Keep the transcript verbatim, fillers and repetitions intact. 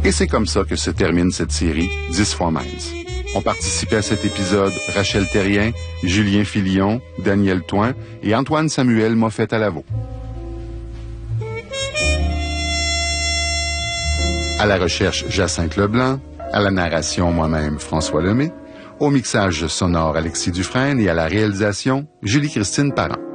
Et c'est comme ça que se termine cette série dix fois Mainz. Ont participé à cet épisode Rachel Terrien, Julien Filion, Daniel Thoin et Antoine Samuel Moffett-Alavaux. À la recherche, Jacinthe Leblanc. À la narration, moi-même, François Lemay. Au mixage sonore, Alexis Dufresne. Et à la réalisation, Julie-Christine Parent.